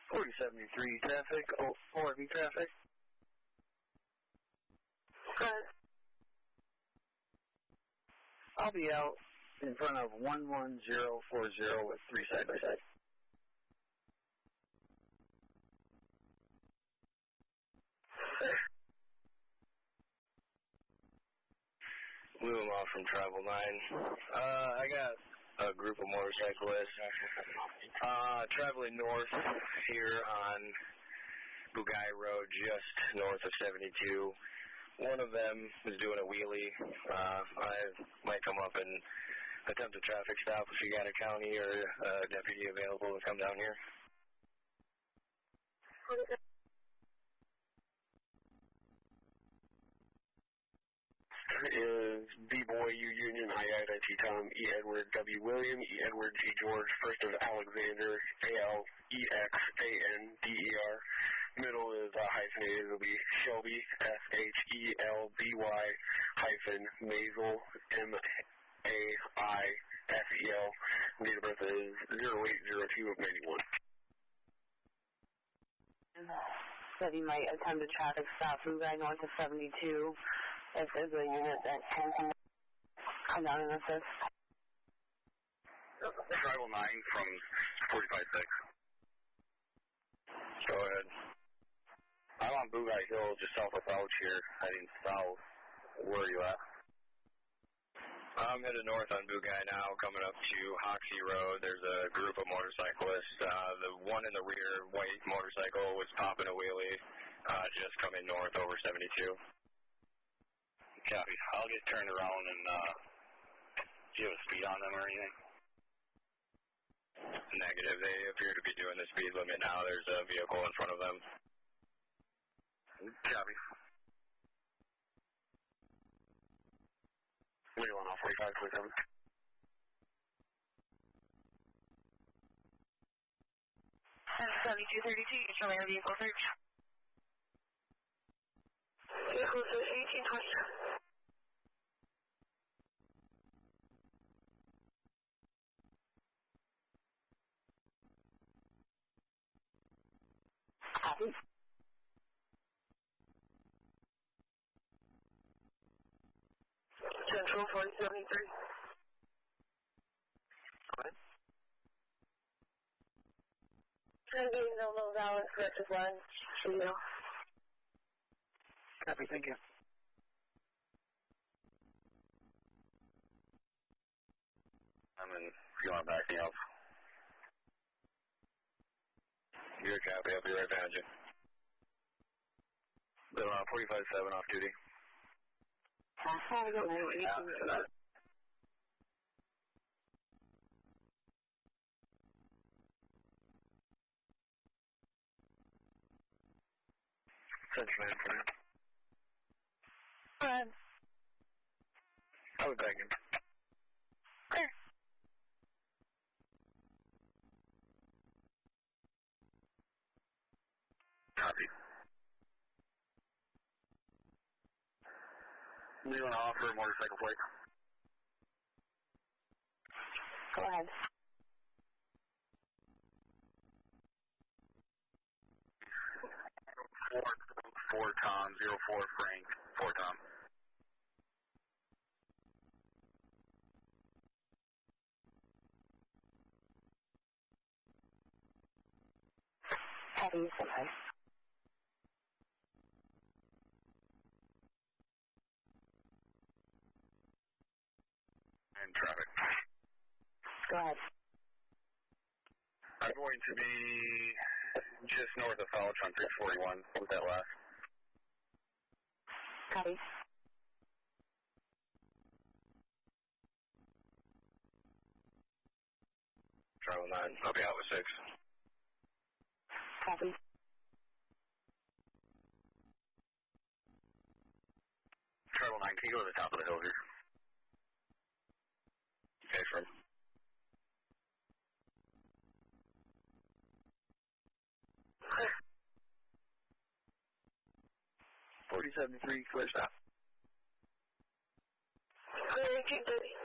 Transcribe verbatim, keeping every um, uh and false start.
forty seventy-three traffic, oh, four B traffic. Good. I'll be out in front of one one zero four zero with three side by side. Moving off from Travel nine. Uh, I got a group of motorcyclists uh, traveling north here on Bugai Road, just north of seventy-two. One of them is doing a wheelie. Uh, I might come up and attempt a traffic stop if you got a county or a deputy available to come down here. Is B-Boy, U Union, I I T Tom, E Edward, W William, E Edward, G George, first of Alexander, A L E X A N D E R. Middle is uh, hyphenated, it'll be Shelby, S H E L B Y hyphen Maisel, M A I S E L. Date of birth is zero eight zero two of ninety-one. Said he might attempt a traffic stop from Guy north of seventy-two. If there's a unit that can come down and assist. Tribal nine from forty-five six. Go ahead. I'm on Bugai Hill, just south of Fouch here, heading south. Where are you at? I'm headed north on Bugai now, coming up to Hoxie Road. There's a group of motorcyclists. Uh, the one in the rear, white motorcycle, was popping a wheelie, uh, just coming north over seventy-two. Copy. I'll get turned around and, uh, do you have a speed on them or anything? Negative. They appear to be doing the speed limit now. There's a vehicle in front of them. Copy. What do you want off forty-five twenty-seven? seventy-two thirty-two, you show me your vehicle search. Vehicle search eighteen twenty-seven. Copy. Central forty seventy-three. Go ahead. Getting no low balance, corrective line. See you. Copy, thank you. I'm in, if you want to back me up. You're a copy. I'll be right behind you. Bill, uh, forty-five seven off duty. Have a good one. Central man for now. Go ahead. I'll be back in. Clear. Copy. Do you want to offer a motorcycle plate? Go ahead. Four, four Tom, zero four Frank, four Tom. Copy, okay. And traffic. Go ahead. I'm going to be just north of Fouch on six forty-one. What was that last? Copy. Travel nine. I'll be out with six. Copy. Travel nine, can you go to the top of the hill here? Okay, from. forty seventy-three, clear stop. Clear eighteen thirty.